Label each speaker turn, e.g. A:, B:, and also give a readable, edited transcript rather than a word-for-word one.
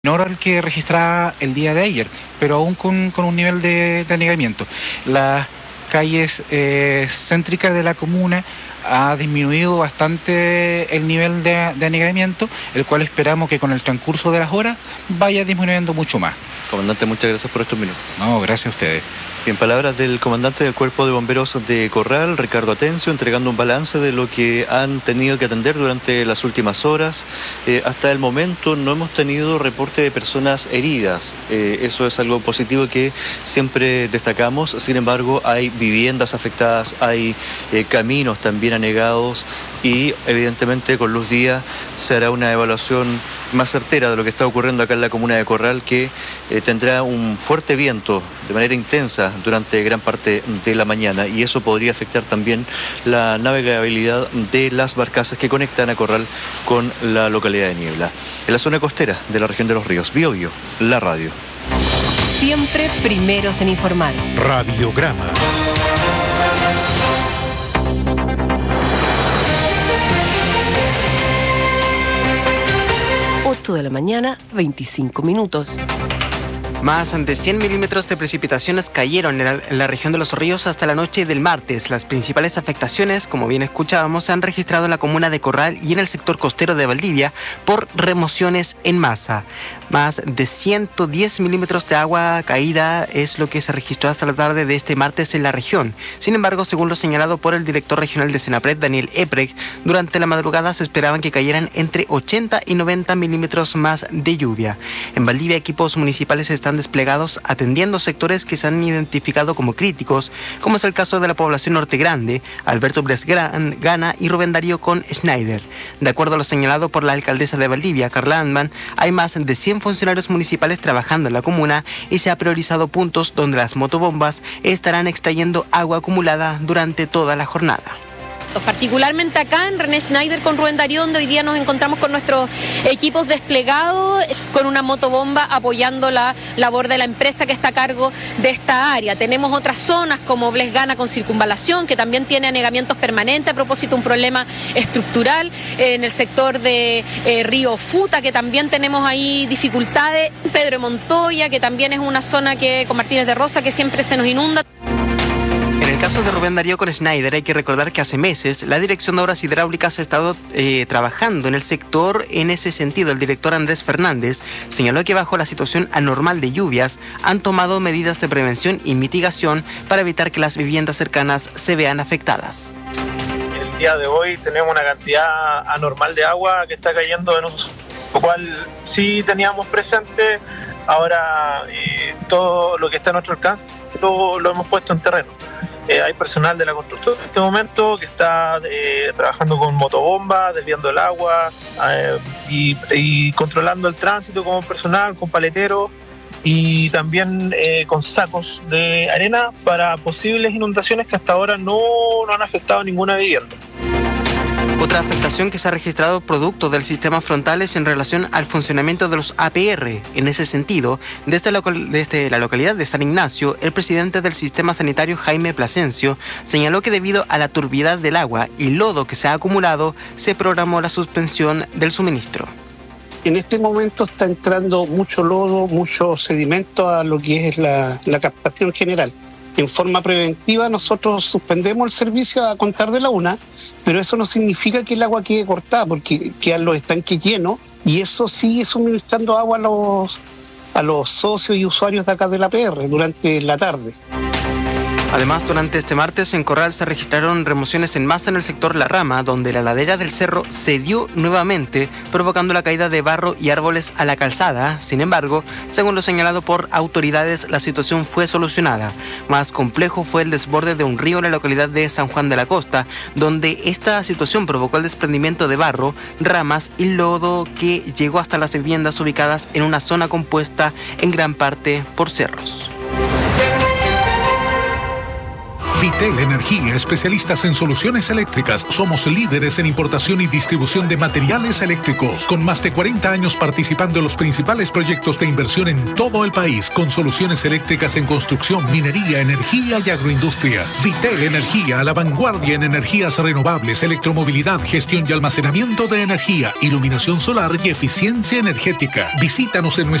A: menor al que registraba el día de ayer, pero aún con un nivel de anegamiento. Las calles céntricas de la comuna ha disminuido bastante el nivel de anegamiento, el cual esperamos que con el transcurso de las horas vaya disminuyendo mucho más.
B: Comandante, muchas gracias por estos minutos.
A: No, gracias a ustedes.
B: En palabras del comandante del Cuerpo de Bomberos de Corral, Ricardo Atencio, entregando un balance de lo que han tenido que atender durante las últimas horas. Hasta el momento no hemos tenido reporte de personas heridas. Eso es algo positivo que siempre destacamos. Sin embargo, hay viviendas afectadas, hay caminos también anegados y evidentemente con luz día se hará una evaluación más certera de lo que está ocurriendo acá en la comuna de Corral, que tendrá un fuerte viento de manera intensa durante gran parte de la mañana, y eso podría afectar también la navegabilidad de las barcazas que conectan a Corral con la localidad de Niebla. En la zona costera de la región de Los Ríos, Biobío, la radio.
C: Siempre primeros en informar.
D: Radiograma.
C: 8 de la mañana, 25 minutos.
E: Más de 100 milímetros de precipitaciones cayeron en la región de Los Ríos hasta la noche del martes. Las principales afectaciones, como bien escuchábamos, se han registrado en la comuna de Corral y en el sector costero de Valdivia por remociones en masa. Más de 110 milímetros de agua caída es lo que se registró hasta la tarde de este martes en la región. Sin embargo, según lo señalado por el director regional de Senapred, Daniel Eprecht, durante la madrugada se esperaban que cayeran entre 80 y 90 milímetros más de lluvia. En Valdivia, equipos municipales están desplegados atendiendo sectores que se han identificado como críticos, como es el caso de la población Norte Grande, Alberto Bresgana y Rubén Darío con Schneider. De acuerdo a lo señalado por la alcaldesa de Valdivia, Carla Andman, hay más de 100 funcionarios municipales trabajando en la comuna y se ha priorizado puntos donde las motobombas estarán extrayendo agua acumulada durante toda la jornada.
F: Particularmente acá en René Schneider con Rubén Darío, donde hoy día nos encontramos con nuestros equipos desplegados, con una motobomba apoyando la labor de la empresa que está a cargo de esta área. Tenemos otras zonas como Blesgana con circunvalación, que también tiene anegamientos permanentes a propósito de un problema estructural. En el sector de Río Futa, que también tenemos ahí dificultades. Pedro de Montoya, que también es una zona que con Martínez de Rosa que siempre se nos inunda.
E: En el caso de Rubén Darío con Schneider, hay que recordar que hace meses la Dirección de Obras Hidráulicas ha estado trabajando en el sector en ese sentido. El director Andrés Fernández señaló que bajo la situación anormal de lluvias han tomado medidas de prevención y mitigación para evitar que las viviendas cercanas se vean afectadas.
G: El día de hoy tenemos una cantidad anormal de agua que está cayendo en nosotros, lo cual sí teníamos presente. Ahora todo lo que está a nuestro alcance lo hemos puesto en terreno. Hay personal de la constructora en este momento que está trabajando con motobombas, desviando el agua y controlando el tránsito como personal, con paleteros y también con sacos de arena para posibles inundaciones que hasta ahora no han afectado ninguna vivienda.
E: Otra afectación que se ha registrado producto del sistema frontales en relación al funcionamiento de los APR. En ese sentido, desde la localidad de San Ignacio, el presidente del sistema sanitario, Jaime Plasencio, señaló que debido a la turbiedad del agua y lodo que se ha acumulado, se programó la suspensión del suministro.
H: En este momento está entrando mucho lodo, mucho sedimento a lo que es la captación general. En forma preventiva nosotros suspendemos el servicio a contar de la 1, pero eso no significa que el agua quede cortada, porque quedan los estanques llenos y eso sigue suministrando agua a los socios y usuarios de acá de la PR durante la tarde.
E: Además, durante este martes en Corral se registraron remociones en masa en el sector La Rama, donde la ladera del cerro cedió nuevamente, provocando la caída de barro y árboles a la calzada. Sin embargo, según lo señalado por autoridades, la situación fue solucionada. Más complejo fue el desborde de un río en la localidad de San Juan de la Costa, donde esta situación provocó el desprendimiento de barro, ramas y lodo que llegó hasta las viviendas ubicadas en una zona compuesta en gran parte por cerros.
D: Vitel Energía, especialistas en soluciones eléctricas. Somos líderes en importación y distribución de materiales eléctricos, con más de 40 años participando en los principales proyectos de inversión en todo el país, con soluciones eléctricas en construcción, minería, energía y agroindustria. Vitel Energía, a la vanguardia en energías renovables, electromovilidad, gestión y almacenamiento de energía, iluminación solar y eficiencia energética. Visítanos en